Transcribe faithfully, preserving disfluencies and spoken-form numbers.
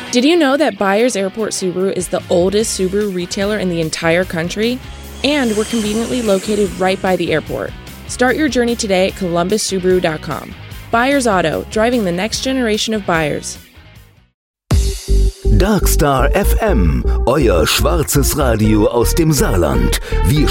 Did you know that Byers Airport Subaru is the oldest Subaru retailer in the entire country? And we're conveniently located right by the airport. Start your journey today at columbus subaru dot com. Byers Auto, driving the next generation of buyers. Darkstar F M, euer schwarzes Radio aus dem Saarland. Wir